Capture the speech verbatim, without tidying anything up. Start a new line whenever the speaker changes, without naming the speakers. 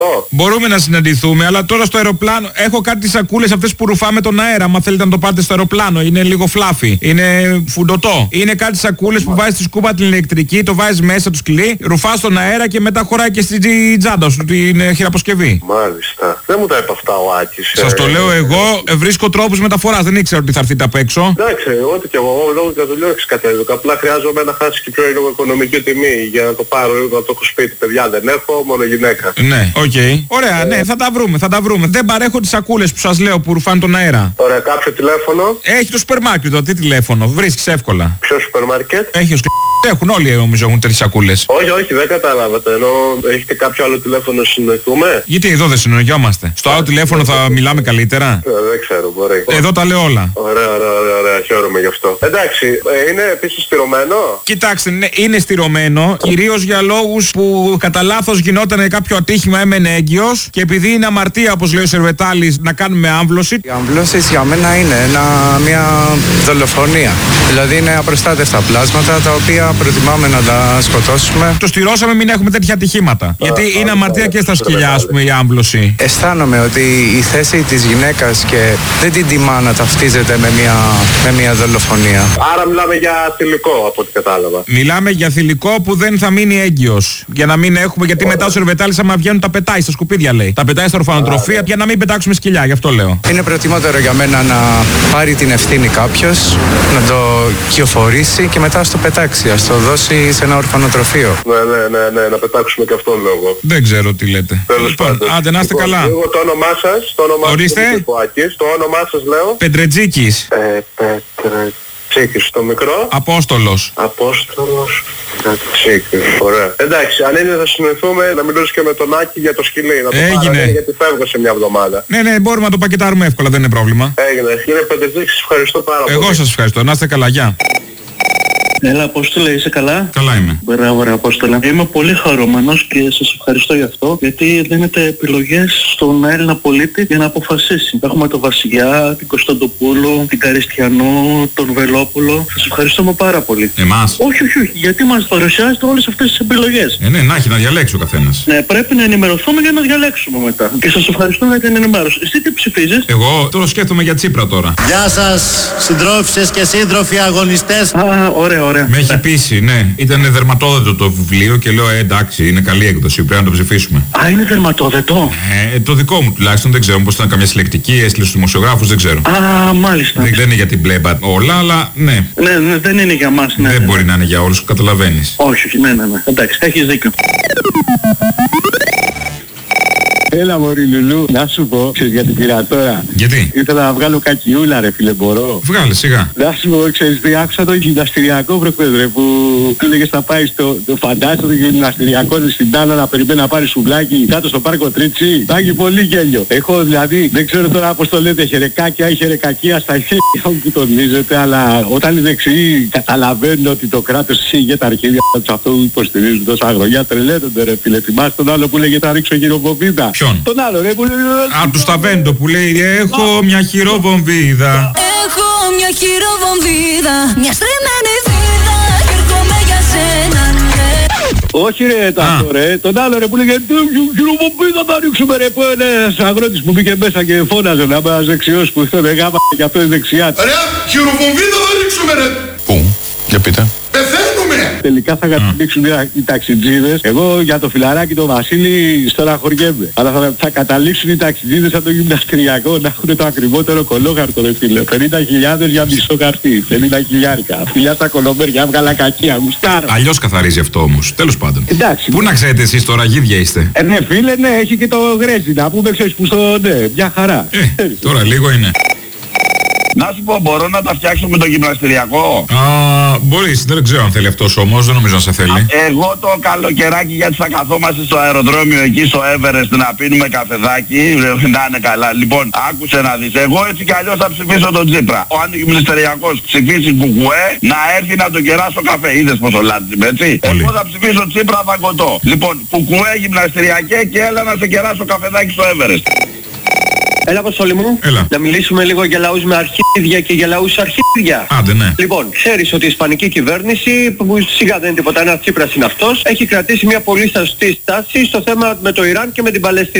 Μπορούμε να συναντηθούμε, αλλά τώρα στο αεροπλάνο έχω κάτι σακούλες αυτές που ρουφάμε τον αέρα. Αν θέλετε να το πάρετε στο αεροπλάνο, είναι λίγο φλάφι. Είναι φουντωτό. Είναι κάτι σακούλες που βάζεις στη σκούπα την ηλεκτρική, το βάζεις μέσα, του σκληρή, ρουφάς τον αέρα και μετά χωράει και στην τσάντα σου την χειραποσκευή.
Μάλιστα. Δεν μου τα είπε αυτά ο Άκης.
Σας το λέω εγώ, βρίσκω τρόπους μεταφοράς. Δεν ήξερα ότι θα έρθετε απ' έξω.
Εντάξει, ό,τι και εγώ λόγω για δουλειά έχεις κατέβηκα. Απλά χρειάζομαι να χάσει και πιο λίγο οικονομική τιμή για να το πάρω, να το έχω σπίτι. Παιδιά δεν έχω, μόνο γυναίκα.
Ναι, οκ. Okay. Ωραία, ναι, θα τα βρούμε, θα τα βρούμε. Δεν παρέχω τις σακούλες που σας λέω που ρουφάνε τον αέρα.
Ωραία, κάποιο τηλέφωνο.
Έχει το σούπερ μάρκετ, τι τηλέφωνο, βρίσκεις εύκολα.
Ποιο σούπερ μάρκετ?
Έχει ως έχουν όλοι νομίζω έχουν τέτοιες σακούλες.
Όχι, όχι, δεν καταλάβατε. Ενώ έχετε κάποιο άλλο τηλέφωνο να συνοηθούμε.
Γιατί εδώ δεν συνοηθιόμαστε. Στο άλλο τηλέφωνο θα μιλάμε καλύτερα.
Ε, δεν ξέρω, μπορεί.
Εδώ τα λέω όλα.
Ωραία, ωραία, ωραία, ωραία. Χαίρομαι γι' αυτό. Εντάξει, ε, είναι επίσης στηρωμένο.
Κοιτάξτε, ναι, είναι στηρωμένο. Κυρίως για λόγους που κατά λάθος γινόταν κάποιο ατύχημα, έμενε έγκυος. Και επειδή είναι αμαρτία, όπως λέει ο Σερβετάλης, να κάνουμε άμβλωση.
Οι αμβλώσεις για μένα είναι ένα, μια δολοφονία. Δηλαδή είναι απροστάτευτα πλάσματα τα οποία προτιμάμε να τα σκοτώσουμε.
Το στηρώσαμε μην έχουμε τέτοια ατυχήματα. Γιατί είναι αμαρτία και στα σκυλιά, ας πούμε, η άμβλωση.
Αισθάνομαι ότι η θέση της γυναίκας και δεν την τιμά να ταυτίζεται με μια, με μια δολοφονία.
Άρα μιλάμε για θηλυκό από ό,τι κατάλαβα.
Μιλάμε για θηλυκό που δεν θα μείνει έγκυος. Για να μην έχουμε, γιατί μετά ο Σερβετάλης άμα βγαίνουν τα πετάει στα σκουπίδια λέει. Τα πετάει στα ορφανοτροφία για να μην πετάξουμε σκυλιά, γι' αυτό λέω.
Είναι προτιμότερο για μένα να πάρει την ευθύνη κάποιος, να το κυοφορήσει και μετά στο πετάξει, ας το δώσει σε ένα ορφανοτροφείο.
Ναι, ναι, ναι, ναι, να πετάξουμε και αυτόν λόγο.
Δεν ξέρω τι λέτε.
Λοιπόν,
άντε να είστε
λοιπόν,
καλά.
Εγώ το όνομά σας, το όνομά
Ορίστε.
σας, το όνομά σας λέω.
Πεντρετζίκης.
Ε, Πετρετζίκης, το μικρό.
Απόστολος.
Απόστολος Πετρετζίκης, ωραία. Εντάξει, αν είναι θα συνοηθούμε να μιλήσω και με τον Άκη για το σκυλί. Να το
Έγινε.
πάρω, γιατί φεύγω σε μια εβδομάδα.
Ναι, ναι, μπορούμε να το πακετάρουμε εύκολα, δεν είναι πρόβλημα.
Έγινε. Κύριε Πετρετζίκη, σας ευχαριστώ πάρα πολύ.
Εγώ σας ευχαριστώ. Να είστε καλά, γεια.
Έλα, Απόστολε, είσαι καλά?
Καλά είμαι.
Μπράβο, ρε Απόστολε. Είμαι πολύ χαρούμενος και σας ευχαριστώ γι' αυτό, γιατί δίνετε επιλογές στον Έλληνα πολίτη για να αποφασίσει. Έχουμε τον Βασιλιά, την Κωνσταντοπούλου, την Καριστιανού, τον Βελόπουλο. Σας ευχαριστούμε πάρα πολύ.
Εμάς.
Όχι, όχι, όχι, γιατί μας παρουσιάζετε όλες αυτές τις επιλογές.
Ε, ναι, να έχει να διαλέξει ο καθένας.
Ναι, πρέπει να ενημερωθούμε για να διαλέξουμε μετά. Και σας ευχαριστώ για την ενημέρωση. Εσύ τι ψηφίζεις?
Εγώ τώρα σκέφτομαι για Τσίπρα τώρα.
Γεια σας, συντρόφισσες και σύντροφοι αγωνιστές.
Α, ωραία, ωραία.
Με έχει πείσει, ναι. Ήταν δερματόδετο το βιβλίο και λέω ε, εντάξει, είναι καλή έκδοση, πρέπει να το ψηφίσουμε.
Α, είναι δερματόδετο.
Ε, το δικό μου τουλάχιστον, δεν ξέρω πώς ήταν καμιά συλλεκτική, έστειλε στους δημοσιογράφους, δεν ξέρω.
Α, μάλιστα.
Δεν, δεν είναι για την πλέμπα όλα, αλλά ναι.
Ναι, ναι, δεν είναι για μας, ναι.
Δεν
ναι.
μπορεί να είναι για όλους, καταλαβαίνεις.
Όχι, όχι, ναι, ναι, ναι. Εντάξει, έχεις δίκιο.
Έλα μωρή Λουλού, να σου πω, ξέρεις γιατί πήρα τώρα.
Γιατί?
Ήθελα να βγάλω κακιούλα ρε φίλε, μπορώ.
Βγάλε σιγά.
Να σου πω, ξέρεις τι, άκουσα το γυμναστηριακό προχθές ρε, που του έλεγες θα πάει στο, το φαντάζεσαι το γυμναστηριακό στην Τάνα να περιμένει να πάρει σουβλάκι κάτω στο πάρκο Τρίτσι. Θα έχει πολύ γέλιο. Έχω δηλαδή, δεν ξέρω τώρα πώς το λέτε, χερεκάκια ή χερεκακία στα χέρια μου που τονίζετε, αλλά όταν οι δεξιοί καταλαβαίνουν ότι το κράτος σίγε τα αρχίδια τους αυτό που υποστηρίζουν τόσα χρόνια, τρελαίνονται ρε φίλε. Θυμάστε τον άλλο που λέγε θα ρίξω χειροβομβίδα.
Ποιον?
Τον άλλο ρε που λέει...
Α, του Σταβέντο που λέει έχω μια χειροβομβίδα.
Έχω μια χειροβομβίδα, μια στριμμένη βίδα και έρχομαι για σένα, ναι.
Όχι ρε τάτο ρε, τον άλλο ρε που λέγε χειροβομβίδα θα ρίξουμε ρε, που ένας αγρότης που μπήκε μέσα και φώναζε να είμαι ένας δεξιός που ήθελε γάμα και αυτό είναι δεξιά.
Ρε, χειροβομβίδα θα ρίξουμε ρε.
Πού? Για πείτε.
Πεθαίνουμε!
Τελικά θα καταλήξουν οι ταξιτζίδες. Εγώ για το φιλαράκι το Βασίλη στεναχωριέμαι. Αλλά θα, θα καταλήξουν οι ταξιτζίδες από το γυμναστηριακό να έχουν το ακριβότερο κολόγαρτο ρε φίλε. πενήντα χιλιάδες για μισό χαρτί. πενήντα χιλιάρικα. Φιλιά στα κολομέρια, έβγαλα κακία, γουστάρω.
Αλλιώς καθαρίζει αυτό όμως. Τέλος πάντων.
Εντάξει.
Πού να ξέρετε εσείς τώρα, γίδια είστε.
Ε, ναι φίλε, ναι, έχει και το γρέζι να πούμε, ξέρεις που στο, ναι, μια χαρά.
Ε, τώρα λίγο είναι.
Να σου πω, μπορώ να τα φτιάξω με το γυμναστηριακό?
Α, μπορείς, δεν ξέρω αν θέλει αυτός όμως, δεν νομίζω να σε θέλει.
Εγώ το καλοκαιράκι, γιατί θα καθόμαστε στο αεροδρόμιο εκεί στο Everest να πίνουμε καφεδάκι, να είναι καλά. Λοιπόν, άκουσε να δεις, εγώ έτσι κι αλλιώς θα ψηφίσω τον Τσίπρα. Ο αντιγυμναστηριακός ψηφίσει κουκουέ, να έρθει να τον κεράσω καφέ. Είδες πως το λάτζιμ, έτσι.
Πολύ.
Εγώ θα ψηφίσω Τσίπρα δαγκωτό. Λοιπόν, κουκουέ, γυμναστηριακέ και έλα να σε κεράσω καφεδάκι στο Everest.
Έλα, Αποστόλη μου.
Έλα.
Να μιλήσουμε λίγο για λαούς με αρχίδια και για λαούς αρχίδια.
Άντε, ναι.
Λοιπόν, ξέρεις ότι η Ισπανική κυβέρνηση, που σιγά δεν είναι τίποτα, ένας Τσίπρας είναι αυτός, έχει κρατήσει μια πολύ σωστή στάση στο θέμα με το Ιράν και με την Παλαιστίνη.